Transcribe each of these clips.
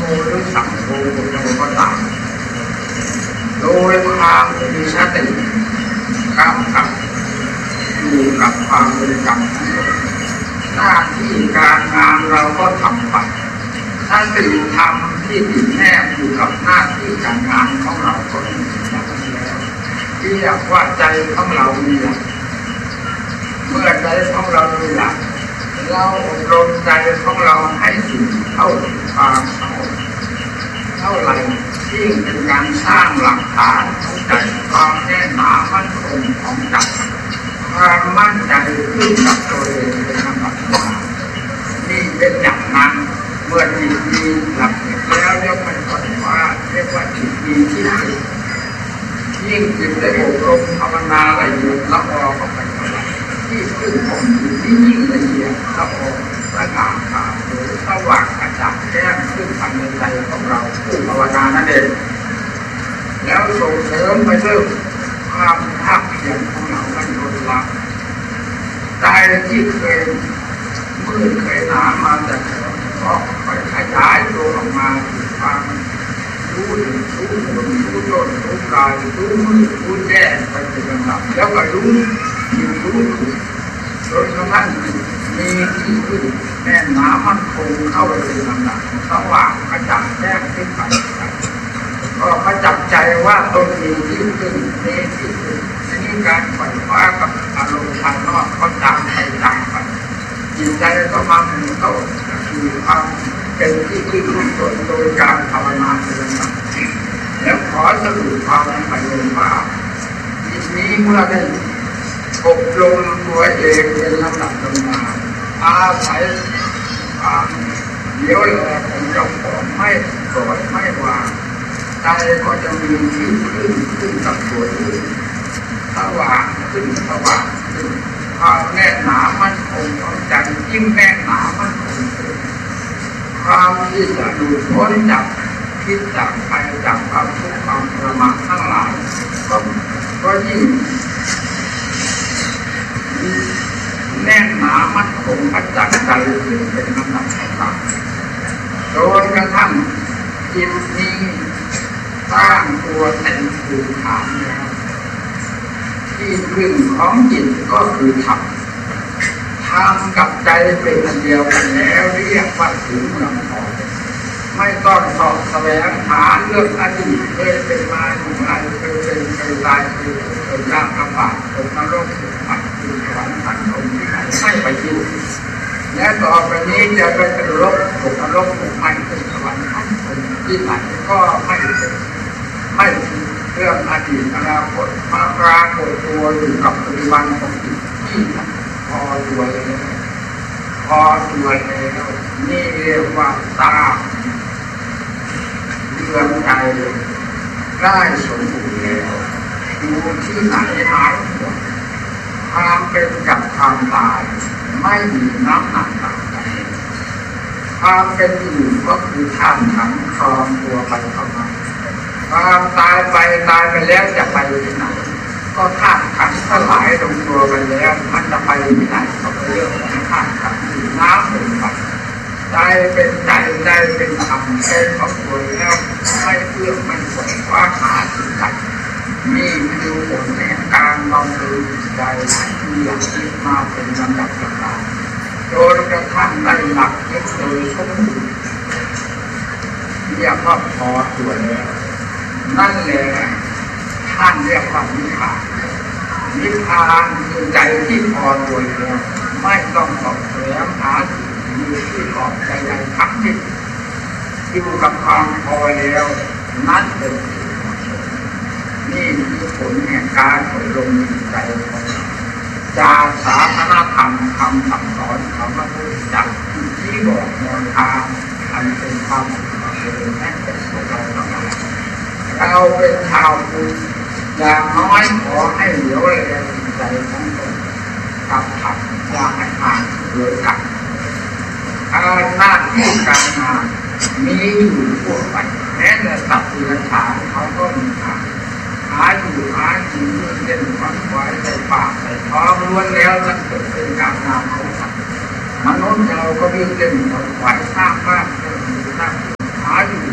หรือสังโฆก็ตามโดยความมีสติกำกับอยู่กับความเป็นกรรมหน้าที่การงานเราก็ทำไปถ้าสิ่งทำที่ติดแนบอยู่กับหน้าที่การงานของเราก็มีอย่างนี้แล้วที่เรียกว่าใจของเรามีหลักเมื่อใจของเรามีหลักเราอบรมใจของเราให้ถึงเข้าถึงความสงบเท่าไหร่ยิ่งเป็นการสร้างหลักฐานของใจความแน่นหนามั่นคงของใจความมั่นใจขึ้นกับตัวเองเป็นลำดับนี่เป็นอย่างนั้นเมื่อจิตมีหลักแล้วเรียกมันก่อนว่าเรียกว่าจิตมีที่ไหนยิ่งจิตได้อบรมภาวนาละเอียดละออเข้าไปที่ขึ้นของจิตที่ยิ่งละเอียดละออละงามตาหรือสว่างกระจ่างแจ้งขึ้นภายในใจของเราผู้ภาวนานั่นเองแล้วส่งเสริมไปด้วยความภาคเพียรของเราไม่ลดละใจที่เคยมืดเคยหนามาแต่ก็ค่อยขยายตัวออกมาถึงความรู้ถึงรู้ผลรู้ต้นรู้กายรู้มืดรู้แจ้งไปเป็นลำดับแล้วก็รู้ยิ่งรู้ถูกจนกระทั่งมีที่ขึ้นแน่นหนามั่นคงเข้าไปเป็นลำดับสว่างกระจ่างแจ้งขึ้นไปก็ประจับใจว่าตนมีที่ขึ้นมีที่ขึ้นนี่การปล่อยว่ากับอารมณ์ภายนอกก็จางไปจางไปจิตใจก็มาถึงเข้าสู่ความเป็นที่ขึ้นของตนโดยการภาวนาเป็นลำดับแล้วขอสรุปความไปเลยว่าจิตนี้เมื่อได้อบรมตัวเองเป็นลำดับลงมาอาศัยความเลี้ยวแลของเจ้าของไม่ปล่อยไม่วางใจก็จะมีที่ขึ้นกับตัวเองสว่างขึ้นสว่างขึ้นความแน่นหนามั่นคงของใจยิ่งแน่นหนามั่นคงขึ้นความที่จะหลุดพ้นจากคิดจากไปจากความทุกข์ความทรมานทั้งหลายก็ยิ่งแน่นหนามั่นคงประจักษ์ใจขึ้นเป็นลำดับต่างๆโดยกระทั่งจิตนี้สร้างตัวเต็มภูมิฐานแล้วที่พึ่งของจิตก็คือธรรมธรรมกับใจเป็นอันเดียวกันแล้วเรียกว่าถึงเมืองพอไม่ต้องสอบแสวงหาเรื่องอดีตเคยเป็นมาอย่างไรเคยเป็นเคยตายเคยยากลำบากตกนรกสุขปัดคือสวรรค์สันตมที่ไหนไม่ไปคิดและต่อไปนี้จะไปเป็นโลกตกนรกสุขปัดคือสวรรค์สันตมที่ไหนก็ไม่เป็นไม่เรื่องอดีตอนาคตมาปรากฏตัวอยู่กับปัจจุบันของจิตที่พอตัวแล้วนี่เรียกว่าตาเรื่องใจได้สมบูรณ์แล้วอยู่ที่ไหนหายหมดความเป็นกับความตายไม่มีน้ำหนักต่างกันความเป็นอยู่ก็คือท่านทั้งครองตัวไปเข้ามาความตายไปแล้วจะไปที่ไหนก็ธาตุขันธ์ทั้งหลายลงตัวไปแล้วมันจะไปที่ไหนก็เป็นเรื่องของธาตุขันธ์น้ำเป็นไฟใจเป็นใจเป็นธรรมเป็นของตัวแล้วไม่เพื่อไม่ปวดว่าหาจิตใจนี่คือผลแห่งการบำเพ็ญใจที่อยากคิดมาเป็นลำดับต่างๆโดยกระทั่งได้หลักยึดโดยสมบูรณ์เรียกว่าพอตัวแล้วนั่นแหละท่านเรียกว่านิพพานนิพพานคือใจที่พอตัวแล้วไม่ต้องสอบแสวงหาอยู่ที่ขอบใจใดทั้งสิ้นอยู่กับความพอแล้วนั่นเป็นนี่คือผลแห่งการอบรมจิตใจของจากศาสนธรรมคำสั่งสอนของพระพุทธเจ้าที่บอกแนวทางอันเป็นความสุขเป็นแห่งเป็นสุขเราทั้งหลายเราเป็นชาวพุทธอย่างน้อยขอให้เหลียวแลจิตใจของตนกับธรรมอย่าให้ห่างเลยกันหน้าที่การงานมีอยู่ทั่วไปแม้แต่สัตว์เลี้ยงฉานเขาก็มีทางหาอยู่หากินเล่นฝันไว้ใส่ปากใส่ท้องล้วนแล้วจะเกิดเป็นการงานของสัตว์มนุษย์เราก็วิ่งเล่นฝันไว้สร้างบ้านสร้างหาอยู่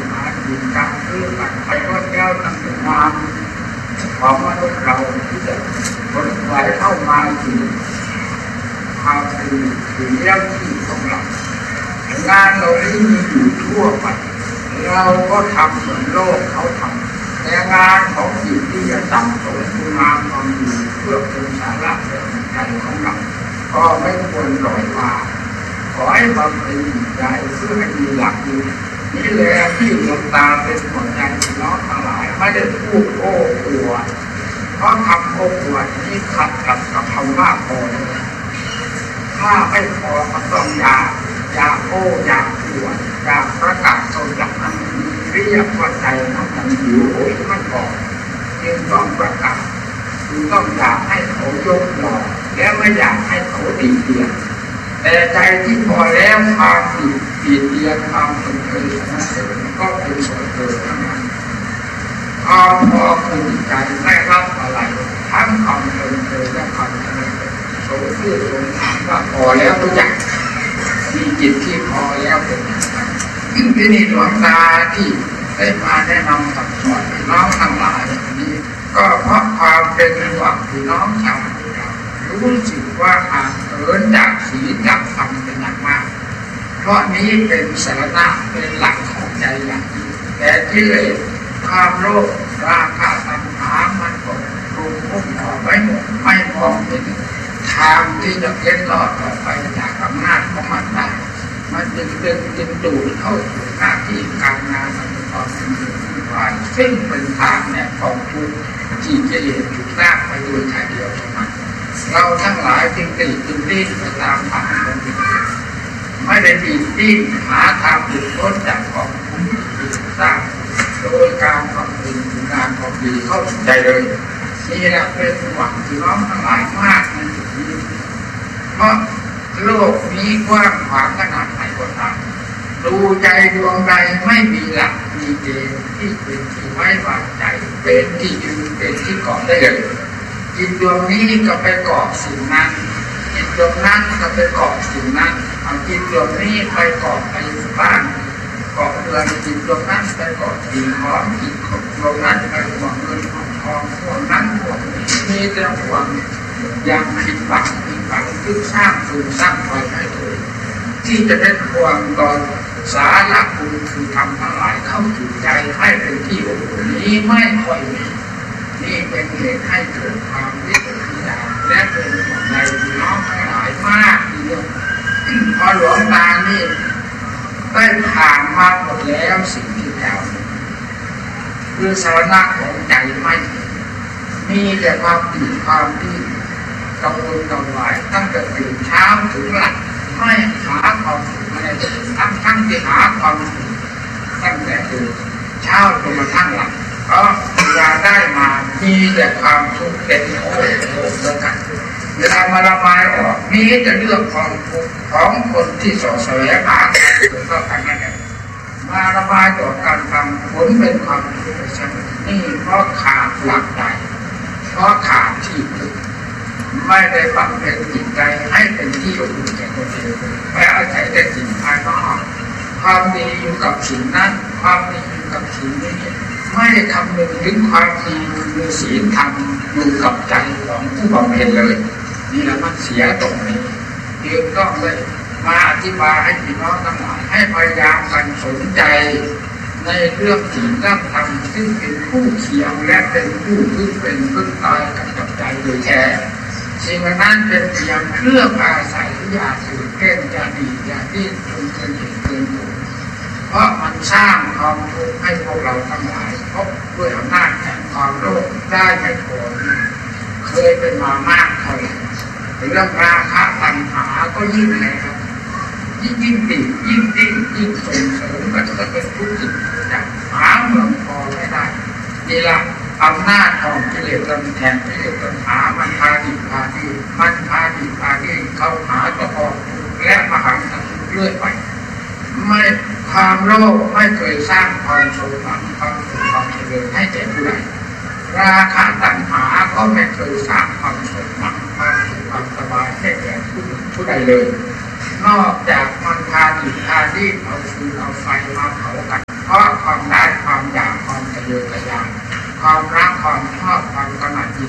วกเราที่จะผลไหวเข้ามาถึงความเป็นถึงเรื่องที่ของเรางานเราที่มีอยู่ทั่วไปเราก็ทำเหมือนโลกเขาทำแต่งานของจิตที่จะทำของคุณงามความดีเพื่อเป็นสาระแก่ใจของเราก็ไม่ควรปล่อยผ่านขอให้บำเพ็ญจิตใจเพื่อให้มีหลักอยู่นี่แหละที่หลวงตาเป็นหัวใจน้องทั้งหลายไม่ได้พูดโอ้อวดเพราะคำโอ้อวดนี้ขัดกับคำว่าพอถ้าไม่พอมันต้องอยากโอ้อยากอวดอยากประกาศตนอย่างนั้นเรียกว่าใจมันหิวโหยมันก่อนจึงต้องประกาศจึงต้องอยากให้เขายกย่องและไม่อยากให้เขาติเตียนแต่ใจที่พอแล้วความติเตียนความสนใจนั้นก็เป็นส่วนเกินทั้งนั้นความพอคือใจไม่รับอะไรทั้งความสนใจและความสนใจโสดชื่อสงถามว่าพอแล้วทุกอย่างมีจิตที่พอแล้วเป็นอย่างไรที่นี่หลวงตาที่ได้มาแนะนำสั่งสอนน้องทั้งหลายนี้ก็เพราะความเป็นหวังที่น้องชาวเรารู้สึกว่าอาจเกินจากศีลจากธรรมเป็นอย่างมากเพราะนี้เป็นสาระเป็นหลักของใจอย่างนี้แต่กิเลสความโลภราคะตัณหามันก็รุมหุ้มห่อไว้หมดไม่มองเห็นทางที่จะเล็ดลอดออกไปจากอำนาจของมันได้มันจึงดูดเข้าสู่หน้าที่การงานมันก็เป็นเรื่องวุ่นวายซึ่งเป็นทางแนวของทุกข์ที่กิเลสถูกลากไปโดยทางเดียวเท่านั้นเราทั้งหลายจึงรีบไปตามทางของกิเลสไม่ได้ดิ้นหาทางหลุดพ้นจากกองทุกข์ที่สร้างโดยการทำเป็นงานของดีเข้าถึงใจเลยนี่แหละเป็นหวังที่น้องทั้งหลายมากในจุดนี้เพราะโลกนี้กว้างขวางขนาดไหนก็ตามดูใจดวงใดไม่มีหลักมีเกณฑ์ที่เป็นที่ไว้วางใจเป็นที่ยืนเป็นที่เกาะได้เลยจิตดวงนี้ก็ไปเกาะสิ่งนั้นจิตดวงนั้นก็ไปเกาะสิ่งนั้นเอาจิตดวงนี้ไปเกาะไปบ้านเกาะเรือนจิตดวงนั้นไปเกาะสิ่งของจิตดวงนั้นไปห่วงเงินทองห่วงนั้นห่วงนี้มีแต่ห่วงอย่างผิดหวังที่สร้างคืนสร้างไว้ให้ตัวที่จะได้ความตอนสาระคุณคือทำทั้งหลายเข้าถึงใจให้เป็นที่อบอุ่นนี้ไม่ค่อยมีนี่เป็นเหตุให้เกิดความวิตกวิจารและเป็นของในพี่น้องทั้งหลายมากทีเดียวพอหลวงตานี่ได้ผ่านมาหมดแล้วสิ่งที่กล่าวคือสาระของใจไม่มีแต่ความผิดความที่กังวลกังวายตั้งแต่ตื่นเช้าถึงหลับไม่หาความสุขอะไรทั้งที่หาความสุขตั้งแต่ตื่นเช้าจนมาทั้งหลับก็เวลาได้มามีแต่ความทุกข์เป็นโอ้โหแล้วกันเวลามาระบายออกมีแต่เรื่องความทุกข์ของคนที่สอดแสวงหาก็กันนั่นแหละมาระบายต่อการทำผลเป็นความทุกข์ชั้นนี่เพราะขาดหลักใจเพราะขาดที่พึ่งไม่ได้บำเพ็ญจิตใจให้เป็นที่อบอุ่นแก่ตัวเองไม่อาศัยแต่สิ่งภายนอกความดีอยู่กับสิ่งนั้นความดีอยู่กับสิ่งนี้ไม่ได้คำนึงถึงความดีคือศีลธรรมอยู่กับใจของผู้บำเพ็ญเลยนี่แหละมันเสียตรงนี้จึงต้องเลยมาอธิบายให้พี่น้องทั้งหลายให้พยายามกันสนใจในเรื่องศีลเรื่องธรรมซึ่งเป็นคู่เคียงและเป็นคู่พึ่งเป็นพึ่งตายกับใจโดยแท้สิ่งนั้นเป็นเพียงเครื่องอาศัยยาสื่อเต้นยาดียาที่จนเกินเหตุเกินผลเพราะมันสร้างความทุกข์ให้พวกเราทั้งหลายเพราะด้วยอำนาจแห่งความโลภได้ไม่พอเคยเป็นมามากเท่าไหร่เรื่องราคะตัณหาก็ยิ่งแรงยิ่งติดยิ่งดิ้นยิ่งส่งเสริมกันจะเป็นทุกข์จิตจากหาเมืองพอไม่ได้นี่ละอำนาจของกิเลสแทนกิเลสตัณหามันพาดิบพาดีเข้าหาตัวออกและมหาสังเรื่อยไปไม่ความโลภไม่เคยสร้างความสมหวังความสุขความเจริญให้แก่ผู้ใดราคะตัณหาก็ไม่เคยสร้างความสมหวังความสุขความสบายให้แก่ผู้ใดเลยนอกจากมันพาดิบพาดีเอาฟืนเอาไฟมาเผากันเพราะความได้ความอยากความทะเยอทะยานความรักความชอบความกำหนัดยิ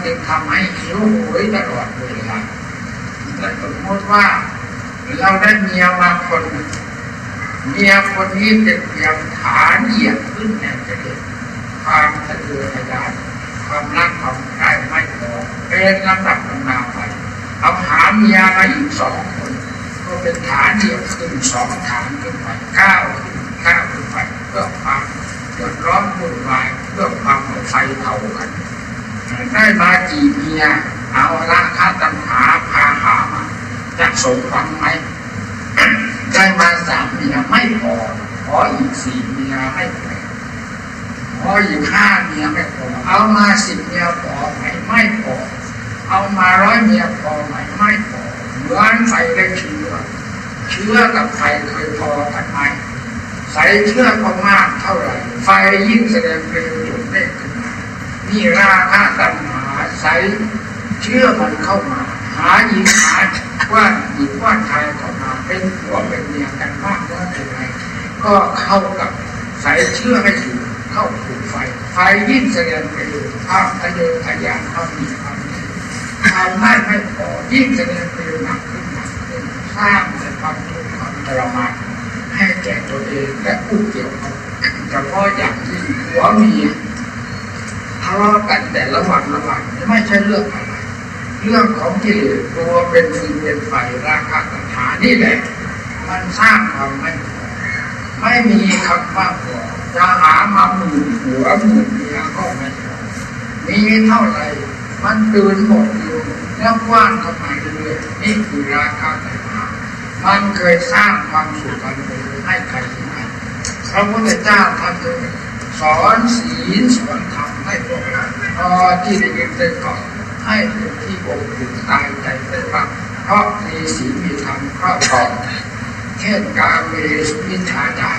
จึงทำให้หิวโหยตลอดเวลาแต่สมมติว่าเราได้เมียมาคนเมียคนนี้เป็นเพียงฐานเหยียบขึ้นแห่งกิเลสความทะเยอทะยานความรักความใคร่ไม่พอเป็นลำดับลำนาไปเอาหาเมียมาอีก2 คนก็เป็นฐานเหยียบขึ้น2 ฐานขึ้นไปก้าวขึ้นไปเพื่อความเดือดร้อนวุ่นวายเพื่อความไฟเผากันได้มาจีบเมียเอาราคะตัณหาพาหามาจะสมหวังไหมได้มา3 เมียไม่พอขออีก4 เมียไม่พอขออีก5 เมียไม่พอเอามา10 เมียพอไหมไม่พอเอามา100 เมียพอไหมไม่พอเหมือนไฟและเชื้อกับไฟเคยพอกันไหมใส่เชื้อก็มากเท่าไหร่ไฟยิ่งแสดงเปลวจุดเล็กขึ้นมานี่ราคะตัณหาใส่เชื้อมันเข้ามาหาหญิงหาว่าหญิงว่าชายเข้ามาเป็นผัวเป็นเมียกันมากน้อยเท่าไรก็เข้ากับใส่เชื้อให้อยู่เข้าถูกไฟยิ่งแสดงเปลวความทะเยอทะยานความมีความทำได้ไม่พอยิ่งแสดงเปลวหนักขึ้นสร้างแต่ความทุกข์ความทรมานให้แก่ตัวเองและผู้เกี่ยวข้องเฉพาะอย่างยิ่งผัวเมียทะเลาะกันแต่ระหว่างไม่ใช่เรื่องอะไรเรื่องของกิเลสตัวเป็นฟืนเป็นไฟราคะตัณหานี่แหละมันสร้างความไม่มีคำว่าพอจะหามาหมื่นผัวหมื่นเมียก็ไม่พอมีเท่าไหร่มันเดินหมดอยู่แล้วว่างเข้ามาเรื่อยๆนี่คือราคะตัณหามันเคยสร้างความสุขความเจริญให้ใครที่ไหนพระพุทธเจ้าท่านสอนศีลสอนธรรมให้พวกเราพอที่ได้ยินได้ก่อนให้เป็นที่อบอุ่นตายใจเป็นบ้างเพราะมีศีลมีธรรมครอบครองเช่นการเวสุมิจฉาจาร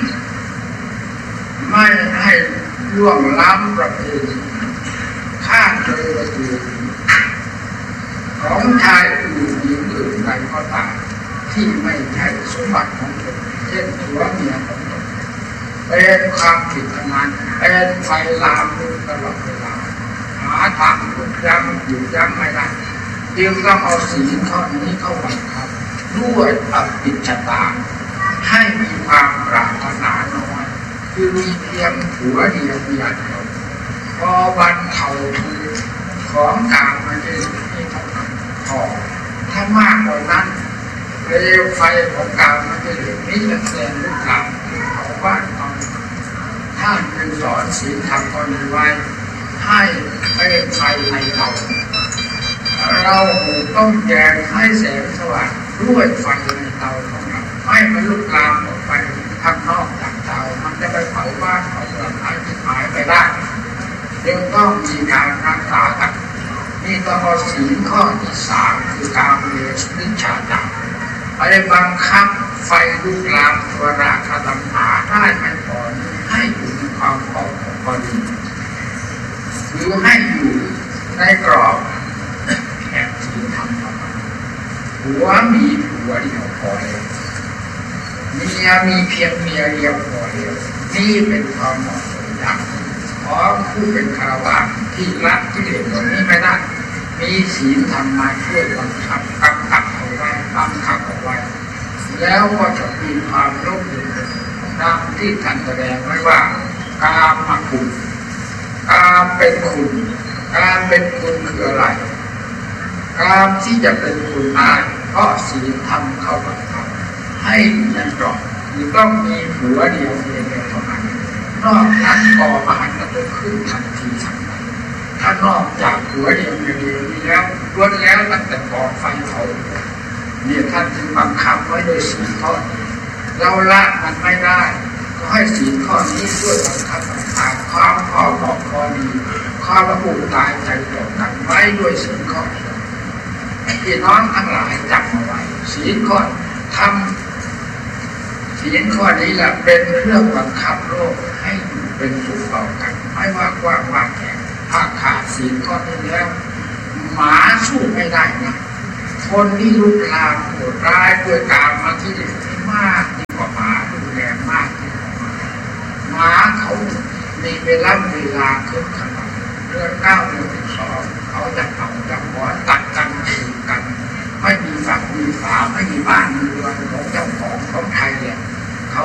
ไม่ให้ล่วงล้ำประเพณีฆ่าโดยประตูของชายอื่นหญิงอื่นใดก็ตามที่ไม่ใช่สมบัติของตนเช่นผัวเมียของตนเป็นความผิดนั้นเป็นไฟลามตลอดเวลาหาทางหยุดยั้งไม่ได้จึงต้องเอาศีลข้อนี้เข้าบังคับด้วยอภิชฌาให้มีความปรารถนาน้อยคือมีเพียงผัวเดียวเมียเดียวพอบรรเทาทุกข์ของการมาเจอที่เท่านั้นพอถ้ามากกว่านั้นเปลวไฟของการมาเจอนี้จะแสดงลุกลามของบ้านเราท่านจึงสอนศีลธรรมข้อนี้ไว้ให้เป็นไฟในเราต้องแยกให้แสงสว่างด้วยไฟในเตาของเราไม่มันลุกลามออกไปข้างนอกจากเตามันจะไปเผาบ้านของเราให้หายไปได้ยังต้องมีการรักษากันนี่ต้องเอาศีลข้อที่3คือการเรียนวิชาจารไปบังคับไฟลุกลามตัวราคะตัณหาได้ไม่พอให้อยู่ในความพอดีหรือให้อยู่ในกรอบแห่งศีลธรรมผัวมีผัวเดียวพอแล้วเมียมีเพียงเมียเดียวพอแล้วนี่เป็นความเหมาะสมอย่างของผู้เป็นคารวะที่ละกิเลสเหล่านี้ไม่ได้มีศีลธรรมมาช่วยบังคับกำกับเอาไว้บังคับเอาไว้แล้วก็จะมีความร่มเย็นตามที่ท่านแสดงไว้ว่ากามคุณกามเป็นคุณกามเป็นคุณคืออะไรกามที่จะเป็นคุณได้เพราะศีลธรรมเข้าบังคับให้ยังกรอบหรือต้องมีผัวเดียวเมียเดียวเท่านั้นนอกนั้นก่อมหันต์จะขึ้นทันทีทันใดถ้านอกจากผัวเดียวเมียเดียวนี้แล้วล้วนแล้วตั้งแต่ก่อไฟเผาเนี่ยท่านจึงบังคับไว้โดยศีลข้อนี้เราละมันไม่ได้ก็ให้ศีลข้อนี้ช่วยบังคับบังคับความพอเหมาะพอดีความระบุตายใจต่อกันไว้ด้วยศีลข้อนี้พี่น้องทั้งหลายจำเอาไว้ศีลข้อทำศีลข้อนี้แหละเป็นเครื่องบังคับโลกให้เป็นสุขต่อกันไม่ว่ากว้างว่าแข็งถ้าขาดศีลข้อนี้แล้วหมาสู้ไม่ได้นะคนที่ลุกลามโหดร้ายด้วยกามมาที่มากยิ่งกว่าหมารุนแรงมากยิ่งกว่าหมาเขามีเวลาขึ้นขนาดเดือน9 เดือน 12เอา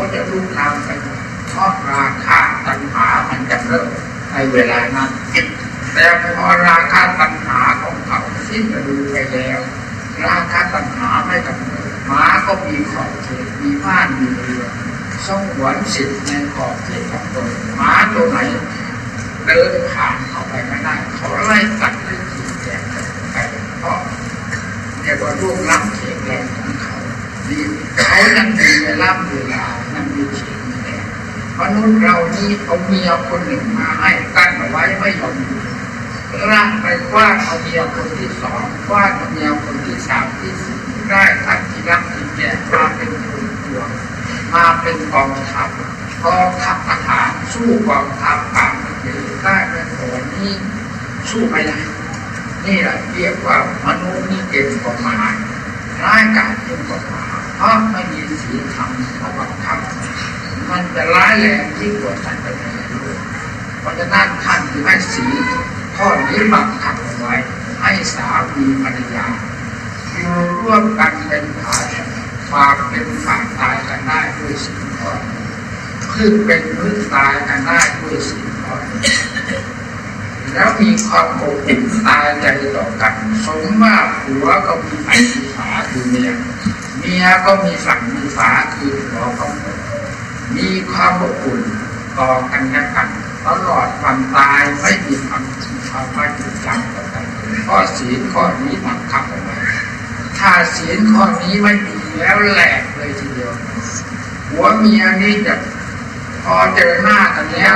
จะลุกลามไปเพราะราคะตัณหามันจะเริ่มในเวลานั้นแต่พอราคะตัณหาของเขาสิ้นฤดูไปแล้วราคะตัณหาไม่กำเนิดม้าก็มีขอบเขตมีบ้านมีเรือนสงวนสิทธิ์ในขอบเขตของตนม้าตัวไหนเดินผ่านเข้าไปไม่ได้เขาไล่ตัดไล่ขีดแกะไปเพราะเรียกว่าร่วงล้ำเขตแดนของเขาดีเขายังมีเวลายังมีเขตแดนมนุษย์เรานี่เอาเมียคนหนึ่งมาให้กั้นเอาไว้ไม่ยอมอยู่ร่างไปกว้านเอาเมียคนที่สองกว้านเอาเมียคนที่สามที่สี่ได้ทั้งที่รักที่แก่มาเป็นคนตัวมาเป็นกองทัพทหารสู้กองทัพต่างประเทศได้ในตอนนี้สู้ไม่ได้นี่แหละเรียกว่ามนุษย์นี่เก่งกว่าหมาร้ายกาจเก่งกว่าหมาเพราะไม่มีศีลธรรมเขาบังคับมันจะร้ายแรงยิ่งกว่าสัตว์ประเภทอื่นเพราะฉะนั้นท่านจึงให้ศีลข้อนี้บังคับไว้ให้สามีภรรยาอยู่ร่วมกันเป็นฝากเป็นฝากตายกันได้ด้วยศีลข้อพึ่งเป็นพึ่งตายกันได้ด้วยศีลข้อแล้วมีความอบอุ่นตายใจต่อกันสมว่าผัวก็มีฝั่งมีฝาคือเมียก็มีฝั่งมีฝาคือผัวของตนมีความอบอุ่นต่อกันและกันตลอดวันตายไม่มีความไม่จุดจำต่อกันเพราะศีลข้อนี้บังคับเอาไว้ถ้าศีลข้อนี้ไม่มีแล้วแหลกเลยทีเดียวหัวเมียนี้จะพอเจอหน้ากันแล้ว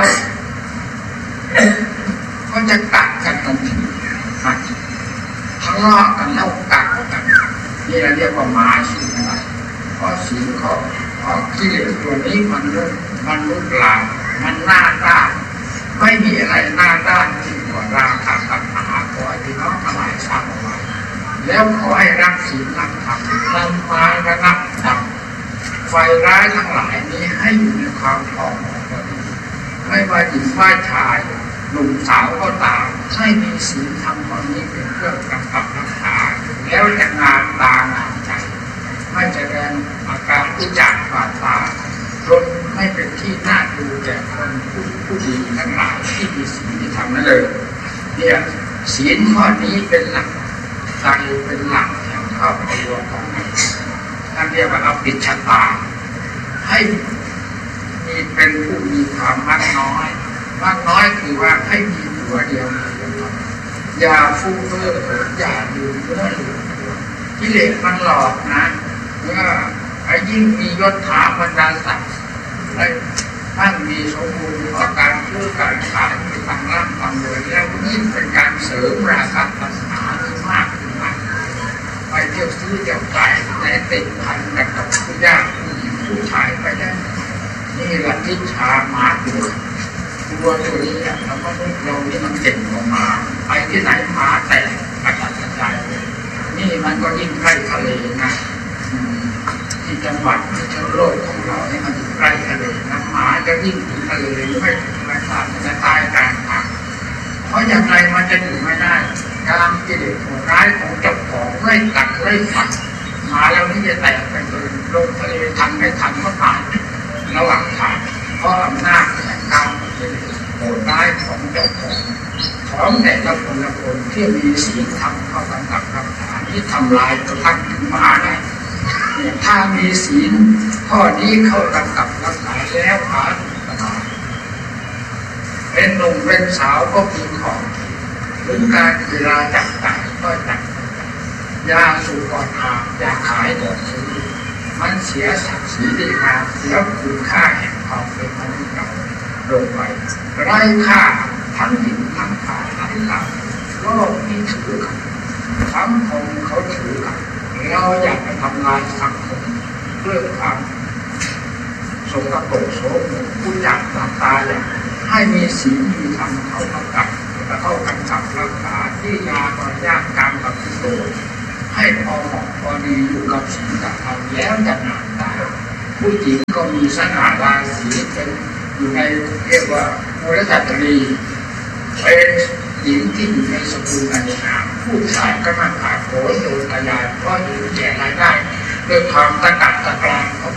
ก็จะกัดกันทันทีทะเลาะกันแล้วกัดกันนี่เราเรียกว่าหมาศีลนะเพราะศีลข้อกิเลสตัวนี้มันลุกลามมันหน้าด้านไม่มีอะไรหน้าด้านที่กว่าราคะตัณหาขอให้พี่น้องทั้งหลายทราบเอาไว้แล้วขอให้รักศีลรักธรรมนำมาระงับดับไฟร้ายทั้งหลายนี้ให้อยู่ในความพอเหมาะพอดีไม่ว่าหญิงว่าชายหนุ่มสาวก็ตามให้มีศีลธรรมข้อนี้เป็นเครื่องกำกับรักษาแล้วจะงามตางามใจไม่แสดงอาการอุจจาระตาจนไม่เป็นที่น่าดูแก่คนผู้ดีทั้งหลายที่มีศีลที่ทำนั่นเลยเนี่ยศีลข้อนี้เป็นหลักใจเป็นหลักแห่งครอบครัวของเราท่านเรียกว่าเอาปิดชะตาให้มีเป็นผู้มีความมากน้อยคือว่าให้มีตัวเดียวอย่าฟุ้งเฟ้ออย่าลืมเนื้อลืมตัวกิเลสมันหลอกนะเมื่อยิ่งมียศถาบรรดาศักดิ์ท่านมีสมบูรณ์ต่อการซื้อการขายมีทางร่ำทางรวยแล้วยิ่งเป็นการเสริมราคาตัณหาที่มากขึ้นมาไปเที่ยวซื้อเที่ยวขายในติดพันกับผู้ยากผู้หญิงผู้ชายไปได้นี่แหละทิชาหมาตัวนี้แล้วก็เรานี่มันเก่งกว่าหมาไปที่ไหนหมาแต่กระจัดกระจายนี่มันก็ยิ่งใกล้ทะเลนะที่จังหวัดที่โลกของเราเนี่ยมันอยู่ใกล้ทะเลนะหมาจะยิ่งถึงทะเลไม่ถึงไม่ขาดจะตายกลางทางเพราะอย่างไรมันจะอยู่ไม่ได้การกิเลสร้ายของเจ้าของไล่กัดไล่ฟันหมาแล้วนี่จะแตกไปเลยลงทะเลทันไม่ทันก็ตายระหว่างทางเพราะอำนาจแห่งการกิเลสโหดร้ายของเจ้าของแต่ละคนที่มีศีลธรรมเข้ากำกับรักษาที่ทำลายกระทั่งถึงหมาได้ถ้ามีศีลข้อนี้เข้ากำกับรักษาแล้วหาปัญหาเป็นหนุ่มเป็นสาวก็มีของถึงการเวลาจับจ่ายก็จับยาสูบก่อนทางยาขายก่อนซื้อมันเสียศักดิ์ศรีดีงามเสียคุณค่าแห่งความเป็นมนุษย์เราลงไปไร้ค่าทั้งหญิงทั้งชายทั้งหลังโลกนี้ถือกันสังคมเขาถือกันเราอยากไปทำลายสังคมด้วยความสกปรกโสมมผู้อยากตาตาอย่างให้มีศีลมีธรรมเข้ากำกับและเข้ากำกับรักษาที่ยาต่อยากการกับที่โตให้พอเหมาะพอดีอยู่กับศีลกับธรรมแล้วจะนานได้ผู้หญิงก็มีสง่าราศีเป็นอยู่ในเรียกว่ามูลจัตรีเป็นหญิงที่อยู่ในสกุลในนามผู้ชายก็มาขาดโผล่โดนทยายเพราะอยู่แก่รายได้ด้วยความตะกักตะกรานของตนเส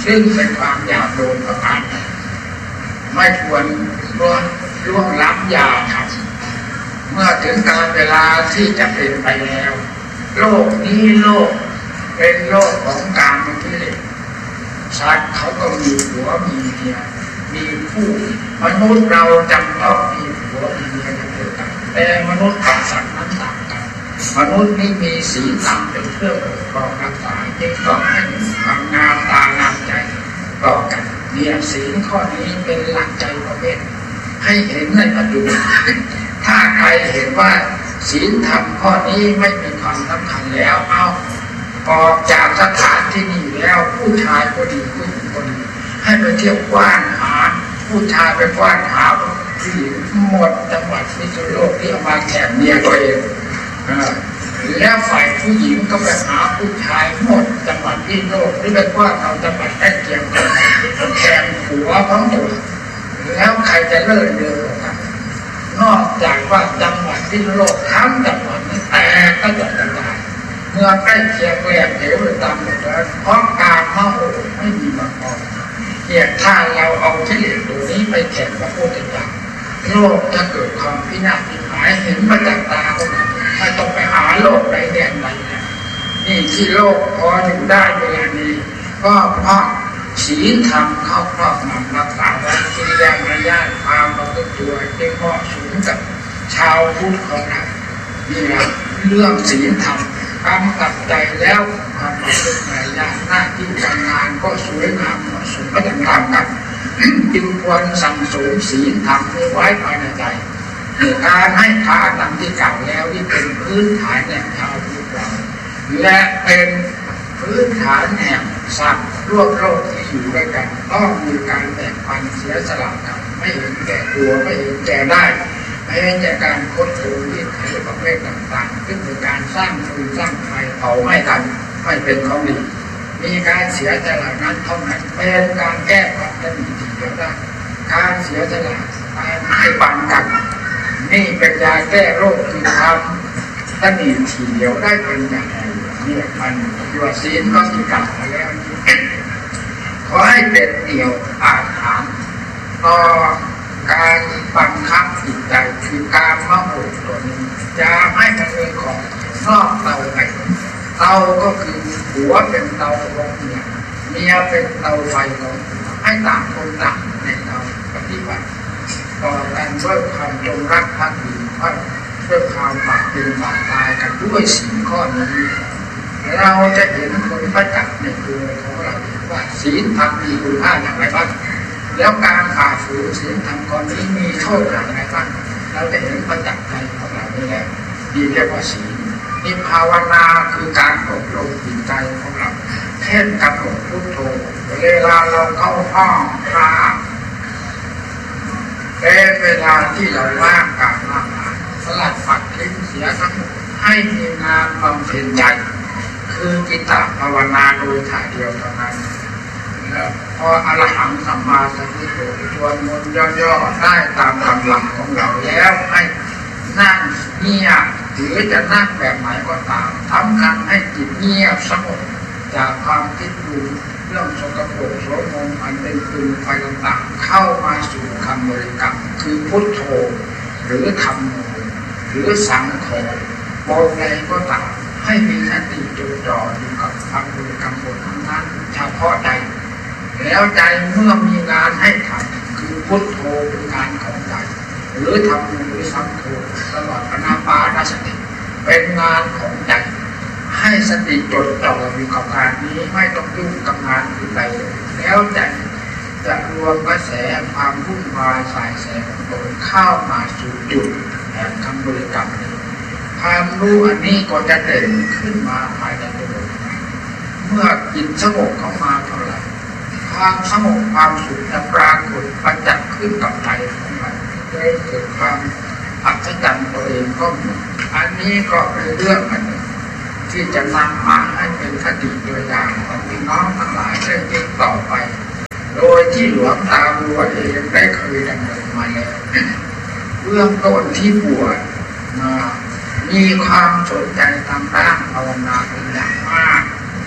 ซึ่งเป็นความหยาบโลนประการไม่ควรล่วงล้ำยาครับเมื่อถึงการเวลาที่จะเป็นไปแล้วโลกนี้โลกเป็นโลกของการมกิเลสสัตว์เขาก็มีผัวมีเมียมีคู่มนุษย์เราจำต้องมีผัวมีเมียกันเดียวกันแต่มนุษย์กับสัตว์นั้นต่างกันมนุษย์นี่มีศีลธรรมเป็นเครื่องปกครองรักษาจึงต้องให้ความงามตางามใจต่อกันเนี่ยศีลข้อนี้เป็นหลักใจประเภทให้เห็นในปัจจุบันถ้าใครเห็นว่าศีลธรรมข้อนี้ไม่มีความสำคัญแล้วเอาออกจากสถานที่นี้แล้วผู้ชายก็ดีผู้หญิงก็ดีให้ไปเที่ยวกว้านหาผู้ชายไปกว้านหาผู้หญิงหมดจังหวัดพิษณุโลกที่เอามาแข่งเมียตัวเองแล้วฝ่ายผู้หญิงก็ไปหาผู้ชายหมดจังหวัดพิษณุโลกที่ไปกว้านเอาจังหวัดใกล้เคียงกันแข่งผัวของตัวแล้วใครจะเลิศเดือดกันนอกจากว่าจังหวัดพิษณุโลกทั้งจังหวัดนี้แตกก็จะกระจายเมื่อใกล้เคียงแหลกเหวตามหมดแล้วเพราะการมโหไม่มีมาก่อนถ้าเราเอากิเลสตัวนี้ไปแข่งกับพระพุทธเจ้าโลกจะเกิดความพินาศพิหายเห็นมาจากตาของเราไม่ต้องไปหาโลกใดแดนใดนี่ที่โลกพออยู่ได้เวลานี้ก็เพราะศีลธรรมเข้าครอบงำรักษาไว้กิริยามารยาทความประพฤติตัวที่เหมาะสมกับชาวพุทธของเรานี่แหละเรื่องศีลธรรมกำกับใจแล้วความประพฤติมารยาทหน้าที่การงานก็สวยงามเหมาะสมก็ต่างกันจึงควรสั่งสมศีลธรรมไว้ภายในใจการให้ทานดังที่กล่าวแล้วที่เป็นพื้นฐานแห่งชาวพุทธเราและเป็นพื้นฐานแห่งสัตว์ร่วมโลกที่อยู่ด้วยกันต้องมีการแบ่งปันเสียสละกันไม่เห็นแก่ตัวไม่เห็นแก่ได้ไม่เห็นแก่การคดโกงที่ใช้ประเภทต่างๆซึ่งเป็นการสร้างฟืนสร้างไฟเผาไม่กันไม่เป็นของดีมีการเสียสละนั้นเท่านั้นเป็นการแก้ความตนีทีเดียวได้การเสียสละการให้ปันกันนี่เป็นยาแก้โรคคือความตนีทีเดียวได้เป็นอย่างไรเนี่ยมันอยู่ศีลก็ที่กล่าวมาแล้วขอให้เป็นเดี่ยวอาถรรพ์ต่อการบังคับจิตใจคือการมโหตัวนี้จะให้มันเป็นของนอกเตาไปเตาก็คือหัวเป็นเตาของเมียเป็นเตาไฟของให้ต่างคนต่างในเตาปฏิบัติต่อกันด้วยความจงรักภักดีด้วยความบากเป็นบากตายกันด้วยสิ่งข้อนี้เราจะเห็นคนประจักษ์ในตัวของเราว่าศีลธรรมมีคุณค่าอย่างไรบ้างแล้วการฝ่าฝืนศีลธรรมข้อนี้มีโทษอย่างไรบ้างเราจะเห็นประจักษ์ใจของเราได้แล้วดีเรียกว่าศีลนี่ภาวนาคือการอบรมจิตใจของเราเช่นกำหนดพุทโธเวลาเราเข้าห้องพระเป็นเวลาที่เราว่างการละหมาดสลัดฝักทิ้งเสียทั้งหมดให้มีงานบำเพ็ญใจคือจิตตภาวนาโดยถ่ายเดียวเท่านั้นพออรหังสัมมาสัมพุทโธชวนมนต์ย่อๆได้ตามกำลังของเราแล้วให้นั่งเงียบหรือจะนั่งแบบไหนก็ตามทำการให้จิตเงียบสงบจากความคิดดูเรื่องสกปรกโสมมอันเป็นปืนไฟต่างๆเข้ามาสู่คำบริกรรมคือพุทโธหรือธัมโมหรือสังโฆบทใดก็ตามให้มีสติจดจ่ออยู่กับคำบริกรรมบทนั้นเฉพาะใจแล้วใจเมื่อมีงานให้ทำคือพุทโธเป็นงานของใจหรือธัมโมหรือสังโฆตลอดอนาปานสติเป็นงานของใจให้สติจดจ่ออยู่กับงานนี้ไม่ต้องยุ่งกับงานอื่นใดแล้วใจจะรวมกระแสความวุ่นวายสายแสงของตนเข้ามาสู่จุดแห่งคำบริกรรมนี้ความรู้อันนี้ก็จะเด่นขึ้นมาภายในตัวเมื่อจิตสงบเข้ามาเท่าไหร่ความสงบความสุขจะปรากฏประจักษ์ขึ้นกับใจของเราได้เกิดความอัศจรรย์ตัวเองก็มีอันนี้ก็เป็นเรื่องอันหนึ่งที่จะนำมาให้เป็นคติตัวอย่างของพี่น้องทั้งหลายได้ยิ่งต่อไปโดยที่หลวงตาบัวเองได้เคยดำเนินมาแล้วเบื้องต้นที่บวชมามีความสนใจทางด้านภาวนาเป็นอย่างมากพ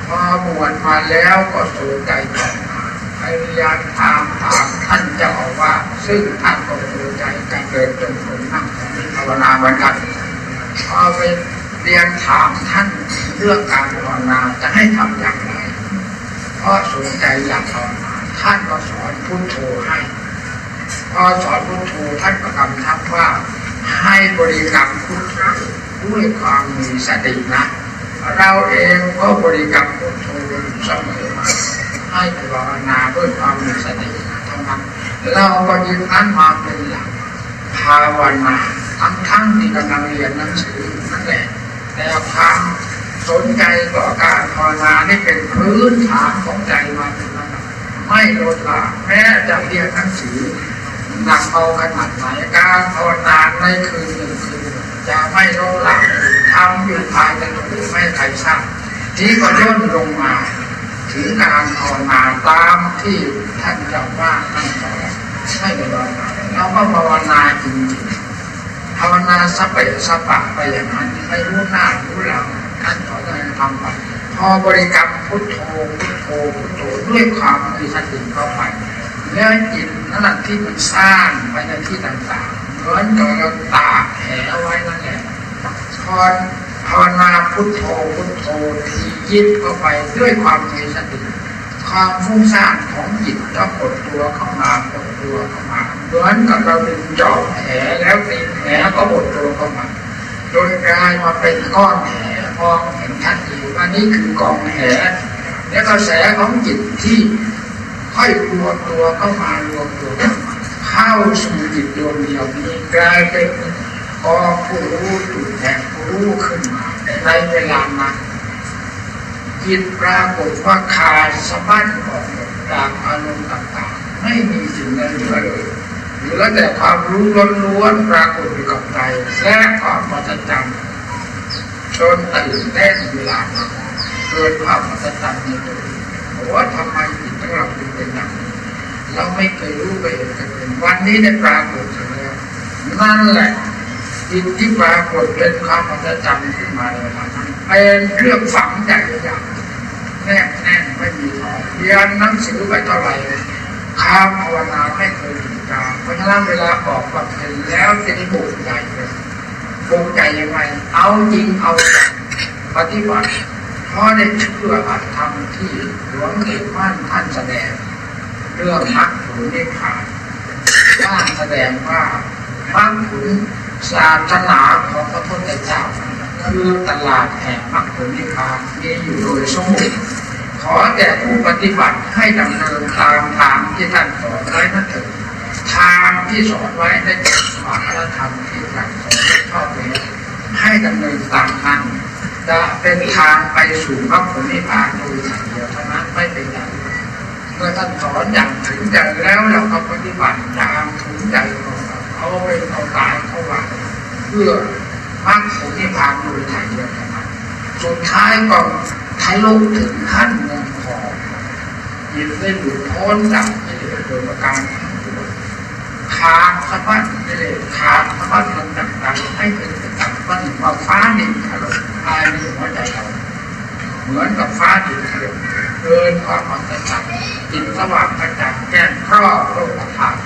พอบวชมาแล้วก็สนใจภาวนาพยายามถามท่านเจ้าอาวาสซึ่งท่านก็สนใจการเดินจงกรมนั่งภาวนาเหมือนกันพอไปเรียนถามท่านเรื่องการภาวนาจะให้ทำอย่างไรเพราะสนใจอยากภาวนาท่านก็สอนพุทโธให้พอสอนพุทโธท่านก็กำชับว่าให้บริกรรมพุทโธด้วยความมีสตินะเราเองก็บริกรรมพุทโธเสมอมาให้ภาวนาด้วยความมีสติเท่านั้นเราก็ยึดนั้นมาเป็นหลักภาวนาทั้งที่กำลังเรียนหนังสือนั่นแหละแต่ความสนใจต่อการภาวนานี่เป็นพื้นฐานของใจมาถึงนั้นไม่ลดละแม้จะเรียนหนังสือหนักเอาขนาดไหนการภาวนาในคืนหนึ่งคืนจะไม่ลดละทำอยู่ภายในตัวไม่ใครทราบที่ก็ย่นลงมาถึงการภาวนาตามที่ท่านเจ้าว่าท่านสอนให้ภาวนาเราก็ภาวนาจริงๆภาวนาสัพเพสัพพะไปอย่างนั้นไม่รู้หน้ารู้หลังท่านสอนให้ทำไปพอบริกรรมพุทโธพุทโธพุทโธด้วยความมีสติเข้าไปแล้วจิตนั่นที่มันสร้างไปในที่ต่างๆเหมือนกับเราตากแหไว้นั่นแหละพอภาวนาพุทโธพุทโธที่ยึดเข้าไปด้วยความมีสติความฟุ้งซ่านของจิตก็กดตัวเข้ามากดตัวเข้ามาเหมือนกับเราดึงจอบแหแล้วตีแหก็กดตัวเข้ามาโดยกลายมาเป็นก้อนแหมองเห็นชัดอยู่ว่านี่คือกองแหและกระแสของจิตที่ค่อยรวมตัวเข้ามารวมตัวเข้าสู่จิตดวงเดียวนี้กลายเป็นกองผู้รู้จุดแห่งผู้รู้ขึ้นมาในเวลานั้นจิตปรากฏว่าขาดสะบั้นออกจากอารมณ์ต่างๆไม่มีสิ่งใดเหลือเลยเหลือแต่ความรู้ล้วนๆปรากฏอยู่กับใจและความมหัศจรรย์จนตื่นเต้นเวลาเกิดความมหัศจรรย์ในตัวว่าทำไมจิตของเราถึงเป็นอย่างนี้เราไม่เคยรู้ไปเห็นกันเป็นวันนี้ได้ปรากฏแล้วนั่นแหละจิตที่ปรากฏเป็นความมหัศจรรย์ขึ้นมาในเวลานั้นเป็นเครื่องฝังใจอย่างแน่ไม่มีถอยเรียนหนังสือไปเท่าไหร่ข้ามภาวนาไม่เคยถึงกลางเพราะฉะนั้นเวลาออกบำเพ็ญแล้วจะได้บุกใจเลยบุกใจยังไงเอาจริงเอาจังปฏิบัติเพราะได้เชื่ออัตธรรมที่หลวงเอกมั่นท่านแสดงเรื่องมรรคผลนิพพานท่านแสดงว่ามรรคผลศาสนาของพระพุทธเจ้าคือตลาดแห่งมรรคผลนิพพานมีอยู่โดยสมบูรณ์ขอแต่ผู้ปฏิบัติให้ดำเนินตามทางที่ท่านสอนไว้นั่นเถิดทางที่สอนไว้ได้จากมรรคธรรมที่ท่านสอนชอบเลยให้ดำเนินตามนั้นจะเป็นทางไปสู่มรรคผลนิพพานโดยถ่ายเดียวเท่านั้นไม่เป็นอย่างเมื่อท่านสอนอย่างถึงใจแล้วเราก็ปฏิบัติตามถึงใจของเราเอาเป็นเอาตายเข้าหวังเพื่อมรรคผลนิพพานโดยถ่ายเดียวเท่านั้นสุดท้ายก็ทะลุถึงขั้นเงินทองจิตได้หลุดพ้นจากกิเลสโดยประการทั้งปวงขาดสะบั้นกิเลสขาดสะบั้นมันต่างๆให้เป็นต่างๆมันว่าฟ้าดินถล่มภายในหัวใจเราเหมือนกับฟ้าดินถล่มเกินความอัศจรรย์จิตสว่างกระจ่างแจ้งครอบโลกธาตุ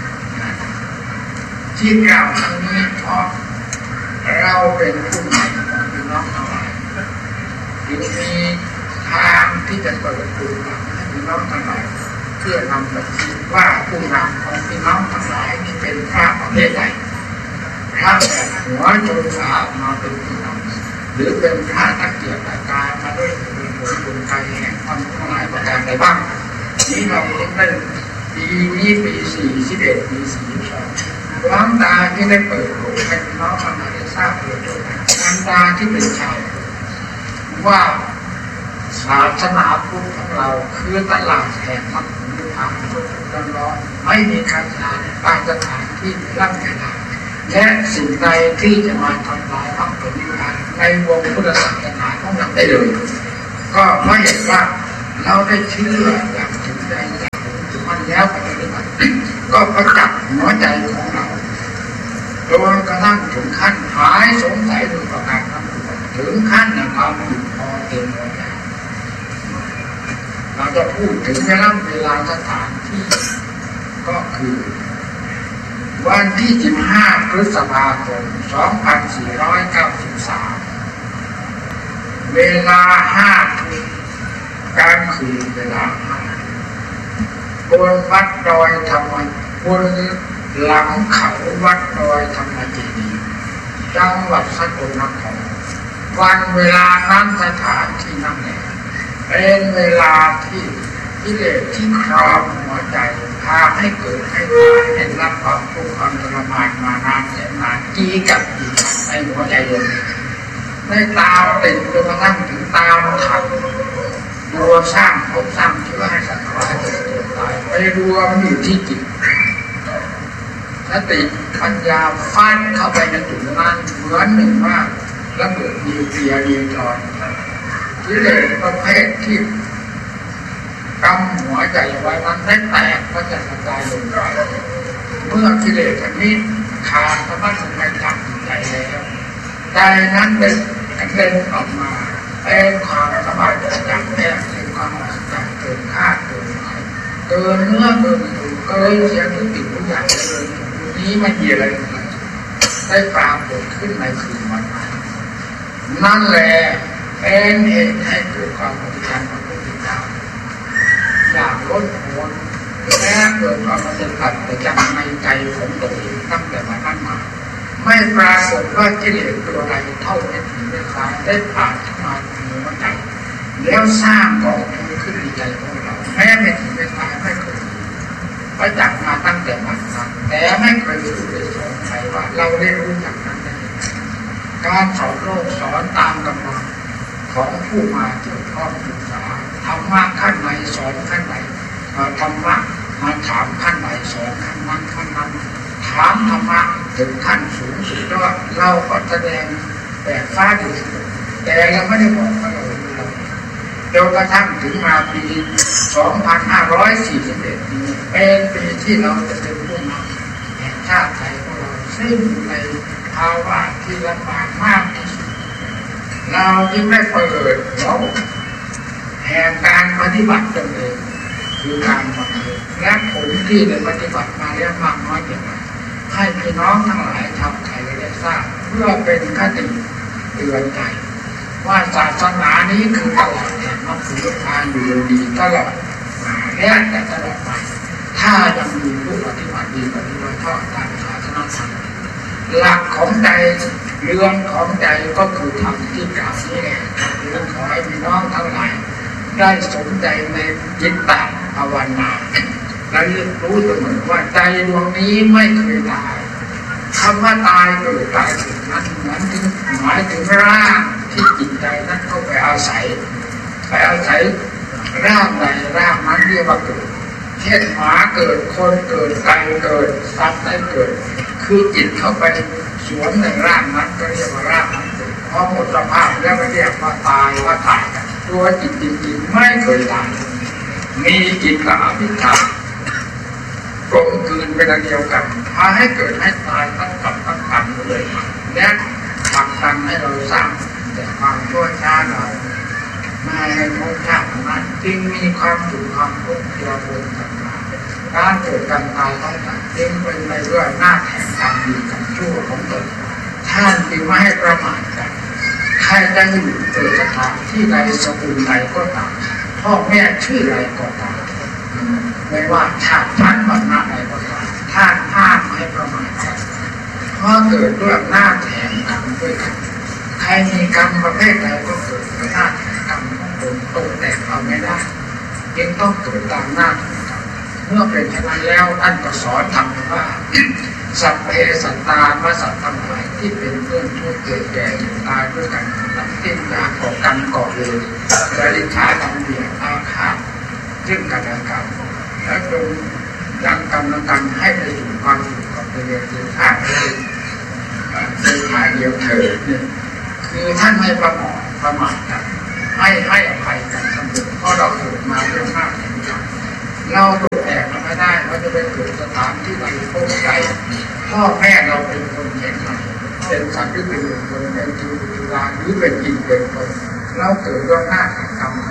ที่กล่าวครั้งนี้เพราะเราเป็นผู้ใหม่ของพี่น้องทั้งหลายจึงมีทางที่จะเปิดตัวให้พี่น้องทั้งหลายเพื่อนำไปคิดว่าผู้นำของพี่น้องทั้งหลายนี่เป็นพระประเภทใดพระแบบหัวจนขามาเป็นผู้นำหรือเป็นพระตะเกียบตะกายมาด้วยบุญใจแห่งความทั้งหลายประการใดบ้างนี้เราเห็นได้ปีนี้ปี41ปี42ดวงตาที่ได้เปิดโลกให้พี่น้องทั้งหลายได้ทราบโดยตรงดวงตาที่เป็นชาวว่าศาสนาพุทธของเราคือตลาดแห่งมรรคผลนิพพานร้อนไม่มีใครทานตามสถานที่ร่ำเวลาและสิ่งใดที่จะมาทำลายมรรคผลนิพพานในวงพุทธศาสนาของเราได้เลยก็เพราะเห็นว่าเราได้เชื่ออย่างถึงใจอย่างถึงมันแล้วปฏิบัติก็ประจักษ์หัวใจของเราจนกระทั่งถึงขั้นหายสงสัยโดยประการทั้งปวงถึงขั้นในความหยุดพอเต็มหัวใจเราจะพูดถึงเวลาสถานที่ก็คือวันที่15 พฤษภาคม 2493 เวลา5 ทุ่มกลางคืนเวลา5บนวัดดอยธรรมบนหลังเขาวัดดอยธรรมเจดีย์จังหวัดสกลนครวันเวลานั้นสถานที่นั้นแหละเป็นเวลาที่กิเลสที่ครอบหัวใจพาให้เกิดให้ตายให้รับความทุกข์ความทรมานมานานแสนนานกี่กับกี่ครั้งในหัวใจดวงนี้ได้ตามติดจนกระทั่งถึงตามทันตัวสร้างภพสร้างเชื้อให้สัตว์ร้ายเกิดตายไปรวมอยู่ที่จิตสติปัญญาฟันเข้าไปในจุดนั้นเหมือนหนึ่งว่าระเบิดนิวเคลียร์นิวตรอนกิเลสประเภทที่กำหัวใจไว้นั้นได้แตกก็จะกระจายลงไปเมื่อกิเลสอันนี้ขาดสามารถไปจับใจแล้วใจนั้นเป็นออกมาเป็นความสบายใจจากแท้เป็นความสบายเกินคาดเกินไปเกินเนื้อเกินตัวเกินเสียงทุกสิ่งทุกอย่างเลยนี้ไม่มีอะไรเลยได้ปรากฏขึ้นในคืนวันนั้นนั่นแหละเป็นเหตุให้เกิดความปฏิฆาของพระพุทธเจ้าอย่างล้นพ้นและเกิดความประจักษ์ประจักษ์ในใจของตัวเองตั้งแต่วันนั้นมาไม่ปรากฏว่ากิเลสตัวใดเท่าไม่ถึงไม่คลายได้ผ่านมาถึงหัวใจแล้วสร้างกองทุนขึ้นในใจของเราแม้ไม่ถึงไม่คลายไม่เคยประจักษ์มาตั้งแต่วันนั้นแต่ไม่เคยรู้เลยสอนใครว่าเราได้รู้จักนั้นได้การสอนโลกสอนตามกำลังของผู้มาเกี่ยวข้องศึกษาธรรมะขั้นไหนสอนขั้นไหนธรรมะมาถามขั้นไหนสอนขั้นนั้นขั้นนั้นถามธรรมะถึงขั้นสูงสุดแล้วเราก็แสดงแบบฟ้าดินแต่เราไม่ได้บอกว่าเราจนกระทั่งถึงมาปี 2541 เป็นปีที่เราจะเป็นผู้นำแห่งชาติไทยของเราซึ่งในภาวะที่ลำบากมากที่สุดเราจึงได้เปิดเราแห่งการปฏิบัติตนเองคือการปฏิบัติและผลที่ได้ปฏิบัติมาแล้วมากน้อยเพียงไรให้พี่น้องทั้งหลายชาวไทยได้ทราบเพื่อเป็นคติเตือนใจว่าศาสนานี้คือตลอดแห่งมรรคผลทางอยู่ดีตลอดมาและแต่ตลอดไปถ้ายังมีผู้ปฏิบัติดีปฏิบัติชอบตามศาสนาธรรมหลักของใจเรื่องของใจก็คือธรรมที่กล่าวนี้แหละเรื่องขอให้พี่น้องทั้งหลายได้สนใจในจิตตภาวนาและรู้เสมอว่าใจดวงนี้ไม่เคยตายคำว่าตายเกิดตายถึงนั้นหมายถึงร่างที่จิตใจนั้นเข้าไปอาศัยร่างใดร่างนั้นเรียกว่าเกิดเช่นหมาเกิดคนเกิดไก่เกิดสัตว์ได้เกิดคือจิตเข้าไปสวมในร่างนั้นก็เรียกว่าร่างนั้นพอหมดสภาพแล้วก็เรียกว่าตายตัวจิตจริงๆไม่เคยตายมีจิตกับอภิชากลมกลืนเป็นอันเดียวกันพาให้เกิดให้ตายตั้งกับตั้งกันเลยและผลักดันให้เราสร้างแต่ความชั่วช้าเรามาในภพชาตินั้นจึงมีความสุขความทุกข์ที่เราเกิดต่างๆการเกิดการตายต่างๆจึงเป็นไปด้วยหน้าแห่งกรรมดีกรรมชั่วของตนท่านจึงไม่ให้ประมาทกันใครจะอยู่เกิดสถานที่ใดสกุลใดก็ตามพ่อแม่ชื่อใดก็ตามไม่ว่าชาติชั้นวรรณะใดก็ตามท่านห้ามให้ประมาทกันเพราะเกิดด้วยหน้าแห่งกรรมด้วยกันใครมีกรรมประเภทใดก็เกิดด้วยหน้าแห่งกรรมของตนตกแต่งเอาไม่ได้จึงต้องเกิดตามหน้าแห่งกรรมเมื่อเป็นเช่นนั้นแล้วท่านก็สอนทำว่าสัพเพสัตตามสัตว์ทั้งหลายที่เป็นเพื่อนทุกข์เกิดแก่เจ็บตายด้วยกันทั้งสิ้นอยากก่อกรรมก่อเวรและลิขาทำเบียดอาฆาตซึ่งกันและกันและจงยังกรรมและกันให้ไปสู่ความสุขกับเวรเดียวกันเป็นทางเดียวเถิดเนี่ยคือท่านไม่ประมาทกันให้อภัยกันเสมอเพราะเราเกิดมาเรื่องหน้าแห่งกรรมเราตกแต่งเราไม่ได้เราจะไปเกิดสถานที่ใดพบใดพ่อแม่เราเป็นคนเห็นเราเป็นสัตว์ที่เป็นคนเป็นจุฬาหรือเป็นจิตเป็นคนเราเกิดด้วยหน้าแห่งกรรมมา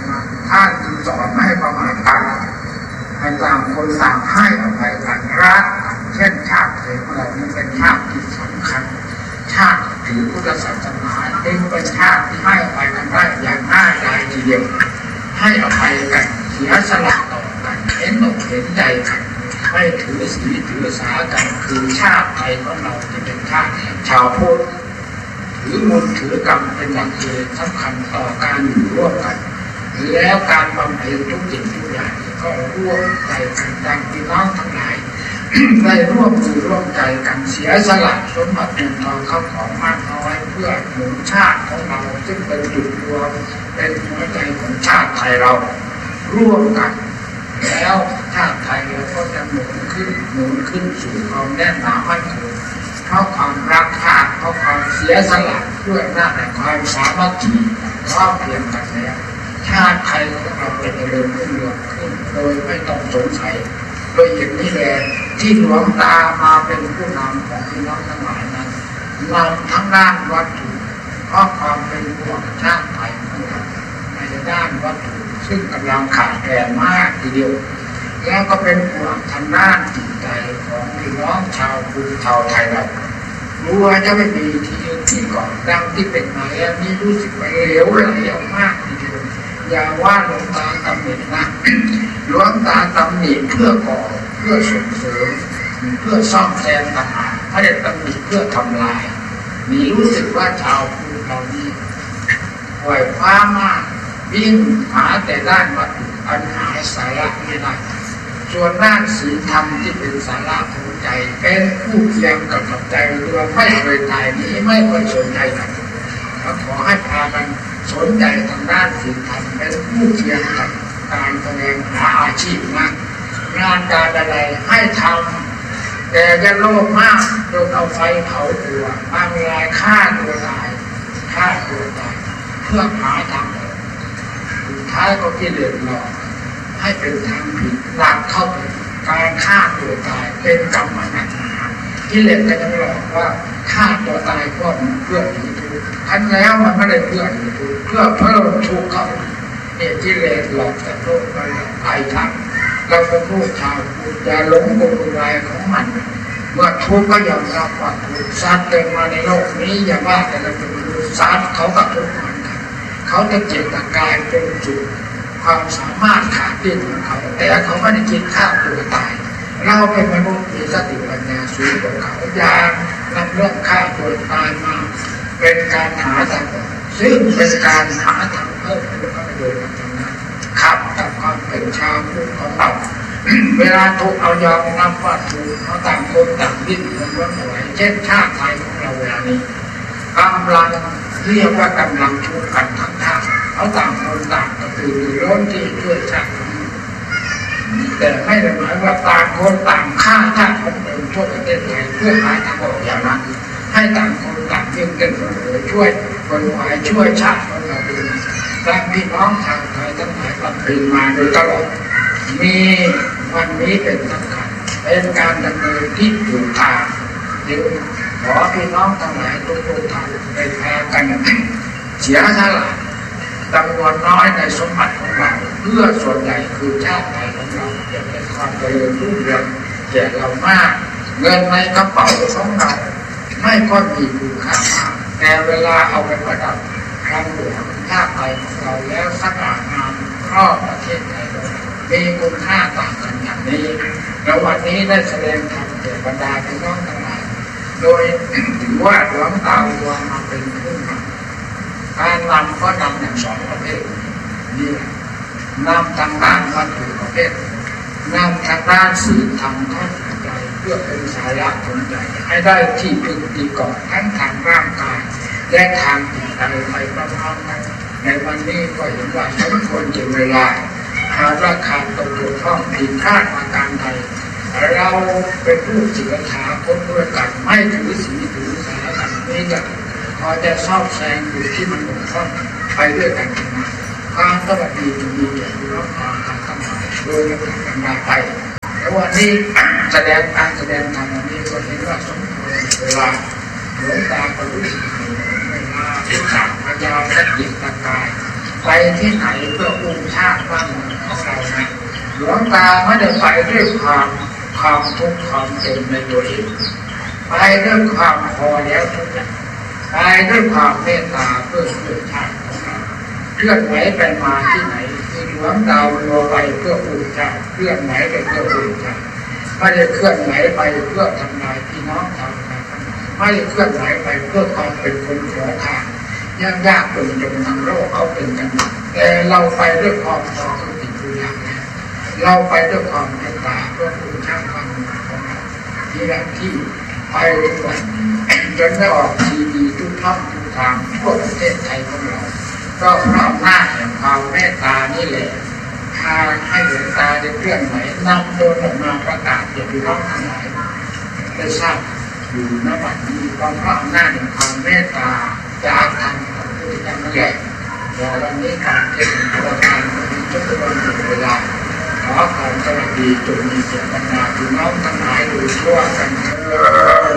ท่านจึงสอนให้ประมาทกันให้ต่างคนต่างให้อภัยกันรักเช่นชาติไทยของเรานี้เป็นชาติที่สำคัญชาติถือพุทธศาสนาจึงเป็นชาติที่ให้อภัยกันได้อย่างง่ายดายทีเดียวให้อภัยกันเสียสละต่อกันเห็นอกเห็นใจกันไม่ถือศีลถือสากันคือชาติไทยของเราที่เป็นชาติชาวพุทธถือบุญถือกรรมเป็นหลักเกณฑ์สำคัญต่อการอยู่ร่วมกันแล้วการบำเพ็ญทุกสิ่งทุกอย่างก็ร่วมใจกันดังพี่น้องทั้งหลาย ได้ร่วมมือร่วมใจกันเสียสละสมบัติเงินทองเข้าของมากน้อยเพื่อหนุนชาติของเราซึ่งเป็นจุดรวมเป็นหัวใจของชาติไทยเราร่วมกันแล้วชาติไทยเราก็จะหนุนขึ้นสู่ความแน่นหนามั่นคงเพราะความรักชาติเพราะความเสียสละด้วยหน้าแต่ความสามัคคีพร้อมเพรียงกันแล้วชาติไทยของเราจะเจริญรุ่งเรืองขึ้นโดยไม่ต้องสงสัยโดยอย่างนี้แหละที่หลวงตามาเป็นผู้นำของพี่น้องทั้งหลายนั้นนำทั้งด้านวัตถุเพราะความเป็นห่วงชาติไทยของเราในด้านวัตถุซึ่งกำลังขาดแคลนมากทีเดียวแล้วก็เป็นห่วงทางด้านจิตใจของพี่น้องชาวพุทธชาวไทยเรารู้ว่าจะไม่มีที่ยืนที่เกาะดังที่เป็นมาแล้วนี่รู้สึกว่าเหลวไหลออกมากทีเดียวอย่าว่าหลวงตาตำหนินะ หลวงตาตำหนิเพื่อก่อเพื่อส่งเสริมเพื่อซ่อมแซมต่างหากไม่ได้ตำหนิเพื่อทำลายนี่รู้สึกว่าชาวพุทธเรานี้ปล่อยฟ้ามากวิ่งหาแต่ด้านวัตถุปัญหาสาระไม่ได้ส่วนด้านศีลธรรมที่เป็นสาระของใจเป็นผู้เคียงกับใจตัวไม่เคยตายนี้ไม่ค่อยสนใจกันแล้วขอให้พากันสนใจทางด้านศีลธรรมเป็นผู้เคียงกับการแสดงหาอาชีพมากงานการอะไรให้ทำแต่อย่าโลภมากจนเอาไฟเผาตัวบางรายฆ่าตัวตายเพื่อหาทางออกสุดท้ายก็กิเลสหลอกให้เป็นทางผิดหลักเข้าไปการฆ่าตัวตายเป็นกรรมหนักกิเลสก็ยังหลอกว่าฆ่าตัวตายก็เพื่อหนีทุกข์ทันแล้วมันไม่ได้เพื่อหนีทุกข์เพื่อเพิ่มทุกข์เข้าเนี่ยกิเลสหลอกแต่โลกเราไปทางเราเป็นผู้ชาวพุทธอย่าหลงกลลายของมันเมื่อทุกข์ก็ยอมรับว่าทุกข์สัตว์เกิดมาในโลกนี้อย่าว่าแต่เราเป็นมนุษย์สัตว์เขาก็ทุกข์เหมือนกันเขาจะเจ็บตะกายเป็นจุดความสามารถขาดดิ้นของเขาแต่เขาไม่ได้คิดฆ่าตัวตายเราเป็นมนุษย์มีสติปัญญาสูงกว่าเขาอย่างนำเรื่องฆ่าตัวตายมาเป็นการหาทางซึ่งเป็นการหาทางเพิ่มผลประโยชน์ทางนั้นขับกับความเป็นชาวพุทธของเราเวลาถูกเอายอมรับว่าถูกเขาต่างคนต่างดิ้นมันว่าไหวเช่นชาติไทยของเราเวลานี้กำลังเรียกว่ากำลังทุกข์กันทั้งชาติเขาต่างคนต่างกระตือรือร้นที่ช่วยชาติแต่ไม่ได้หมายว่าต่างคนต่างฆ่าชาติของตนทั่วประเทศไทยเพื่อหาทางออกอย่างนั้นให้ต่างคนต่างยิ่งเป็นช่วยคนวายช่วยชาติของเราดูดังพี่น้องชาวไทยทั้งหลายบำเพ็ญมาโดยตลอดมีวันนี้เป็นสำคัญเป็นการดำเนินที่ถูกทางจึงขอพี่น้องทั้งหลายทุกท่านได้พากันเสียสละจำนวนน้อยในสมบัติของเราเพื่อส่วนใหญ่คือชาติไทยของเราจะเป็นความเจริญรุ่งเรืองแก่เรามากเงินในกระเป๋าของเราไม่ค่อยมีคุณค่ามากแต่เวลาเอาไปประดับคำหลวงชาติไทยของเราแล้วสง่างามครอบประเทศไทยมีคุณค่าต่างกันอย่างนี้แล้ววันนี้ได้แสดงธรรมแก่บรรดาพี่น้องทั้งหลายโดยถือว่าหลวงตาวัวมาเป็นผู้นำการนำก็นำอย่างสองประเภทนี่นำทางด้านวัตถุประเภทนำทางด้านศีลธรรมเข้าใจเพื่อเป็นสาระผลใจให้ได้ที่พึ่งที่เกาะทั้งทางร่างกายและทางจิตใจไปพร้อมๆกันในวันนี้ก็เห็นว่าสมควรเก็บเวลาหาราคาตกตัวท่องผิดพลาดอาการใดเราเป็นผู้ศิลธาคนด้วยกันไม่ถือศีลถือสาระกันนี้กันพอจะซ่อมแซงอยู่ที่มันบกพร่องไปด้วยกันนะความสวัสดีจะมีแก่ผู้รับฟังทางธรรมโดยลำดับกันมาไปแล้ววันนี้แสดงการแสดงธรรมวันนี้ก็เห็นว่าสมควรเวลาหลวงตาก็รู้สึกเวลาที่ต่างพยายามสติตะกายพไปที่ไหนเพื่ออุ้มชาติบ้านเมืองของเรานะหลวงตาไม่ได้ไปด้วยความทุกข์ความเจ็บในตัวเองไปด้วยความพอแล้วทุกอย่างไปด้วยความเมตตาเพื่อชาติของเราเคลื่อนไหวไปมาที่ไหนที่หลวงตาเราไปเพื่ออุ้มชาติเคลื่อนไหวไปเพื่ออุ้มชาติไม่ได้เคลื่อนไหวไปเพื่อทำลายพี่น้องชาวไทยไม่ได้เคลื่อนไหวไปเพื่อความเป็นคนขอทานยากจนทั้งโลกเขาเป็นกันแต่เราไปด้วยความพอทุกสิ่งทุกอย่างเราไปด้วยความเมตตาเพื่อคุณช่างความของเราที่แรกที่ไปทุกวันจนได้ออกทีวีทุกช่องทุกทางทั่วประเทศไทยของเราก็เพราะอำนาจแห่งความเมตตานี่แหละพาให้หลวงตาได้เคลื่อนไหวนำโดยออกมาประกาศอย่างพี่น้องทั้งหลายได้ทราบอยู่ณบัดนี้ก็เพราะอำนาจแห่งความเมตตาจากทางพระพุทธเจ้านั่นแหละวันนี้การเทศน์ประการทุกวันหยุดเวลาขอความสวัสดีจงมีแก่บรรดาพี่น้องทั้งหลายโดยทั่วกันเถิด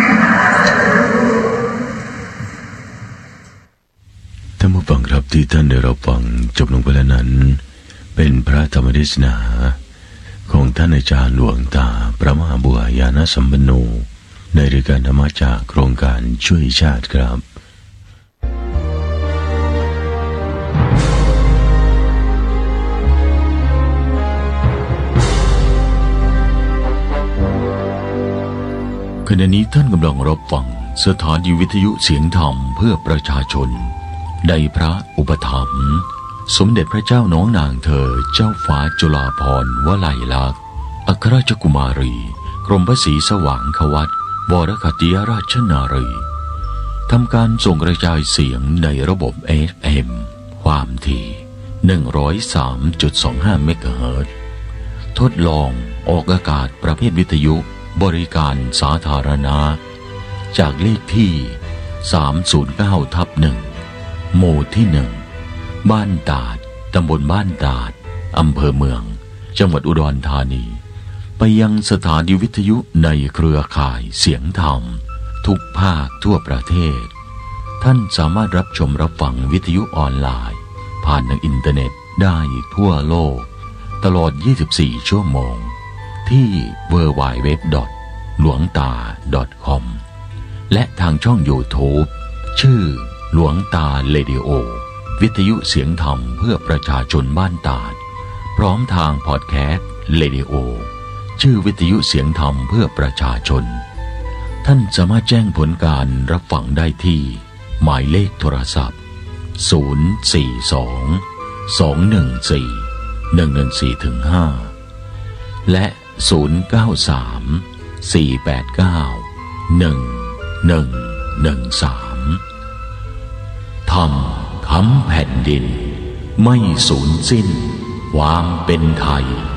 ท่านผู้ฟังครับที่ท่านได้รับฟังจบลงไปแล้วนั้นเป็นพระธรรมเทศนาของท่านอาจารย์หลวงตาพระมหาบัวยานสัมปันโนในรายการธรรมะจากโครงการช่วยชาติครับขณะนี้ท่านกำลังรับฟังสถานีวิทยุเสียงธรรมเพื่อประชาชนในพระอุปถัมภ์สมเด็จพระเจ้าน้องนางเธอเจ้าฟ้าจุฬาภรณ์วลัยลักษณ์อัครราชกุมารีกรมพระศรีสว่างควัตรวรคติยราชนารีทำการส่งกระจายเสียงในระบบ FM ความถี่ 103.25 เมกะเฮิรตซ์ทดลองออกอากาศประเภทวิทยุบริการสาธารณะจากเลขที่ 309/1 หมู่ที่ 1 บ้านตาดตำบลบ้านตาดอำเภอเมืองจังหวัดอุดรธานีไปยังสถานีวิทยุในเครือข่ายเสียงธรรมทุกภาคทั่วประเทศท่านสามารถรับชมรับฟังวิทยุออนไลน์ผ่านทางอินเทอร์เน็ตได้ทั่วโลกตลอด 24 ชั่วโมงที่ www.lwangta.com และทางช่อง YouTube ชื่อหลวงตาเรดิโอวิทยุเสียงธรรมเพื่อประชาชนบ้านตาดพร้อมทางพอดแคสต์เรดิโอชื่อวิทยุเสียงธรรมเพื่อประชาชนท่านสามารถแจ้งผลการรับฟังได้ที่หมายเลขโทรศัพท์042-214-114-5และ093-489-1113ธรรมค้ำแผ่นดินไม่สูญสิ้นความเป็นไทย